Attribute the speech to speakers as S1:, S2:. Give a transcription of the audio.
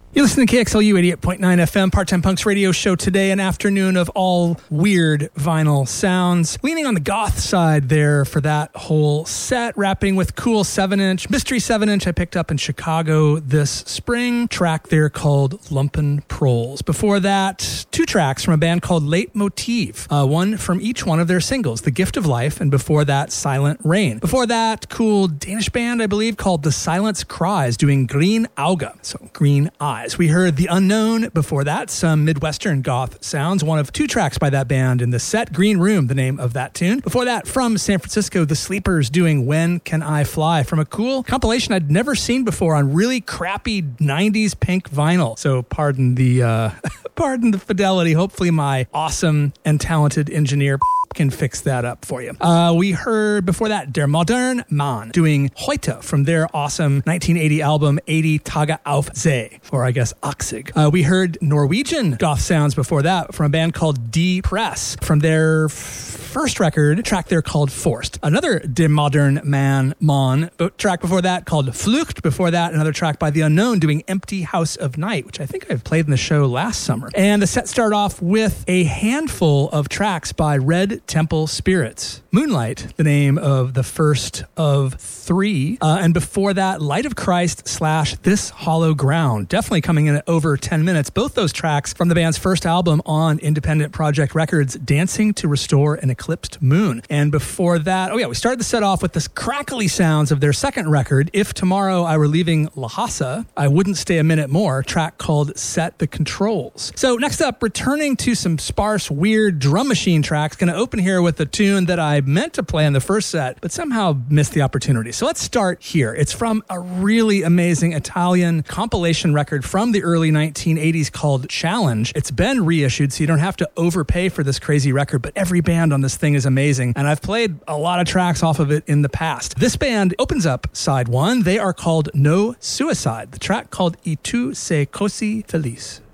S1: You're listening to KXLU 88.9 FM, Part-Time Punks radio show today, an afternoon of all weird vinyl sounds. Leaning on the goth side there for that whole set, wrapping with cool 7-inch, mystery 7-inch I picked up in Chicago this spring. Track there called Lumpen Proles. Before that, 2 tracks from a band called Leitmotiv, one from each one of their singles, The Gift of Life, and before that, Silent Rain. Before that, cool Danish band, I believe, called The Silence Cries, doing Green Auge, so Green Eyes. We heard The Unknown before that, some Midwestern goth sounds, one of 2 tracks by that band in the set, Green Room, the name of that tune. Before that, from San Francisco, The Sleepers doing When Can I Fly, from a cool compilation I'd never seen before on really crappy 90s pink vinyl. So pardon the pardon the fidelity. Hopefully my awesome and talented engineer can fix that up for you. We heard before that Der Modern Mann doing Heute from their awesome 1980 album 80 Tage auf See, or I guess Oxig. We heard Norwegian goth sounds before that from a band called Die Press from their first record, track there called Forced. Another Der Modern Mann track before that called Flucht. Before that, another track by The Unknown doing Empty House of Night, which I think I've played in the show last summer. And the set started off with a handful of tracks by Red Temple Spirits. Moonlight, the name of the first of 3. And before that, Light of Christ / This Hollow Ground. Definitely coming in at over 10 minutes. Both those tracks from the band's first album on Independent Project Records, Dancing to Restore an Eclipsed Moon. And before that, we started the set off with the crackly sounds of their second record, If Tomorrow I Were Leaving Lhasa, I Wouldn't Stay a Minute More, track called Set the Controls. So next up, returning to some sparse, weird drum machine tracks, going to open here with a tune that I meant to play in the first set, but somehow missed the opportunity. So let's start here. It's from a really amazing Italian compilation record from the early 1980s called Challenge. It's been reissued, so you don't have to overpay for this crazy record, but every band on this thing is amazing, and I've played a lot of tracks off of it in the past. This band opens up side 1. They are called No Suicide. The track called I tu sei così felice.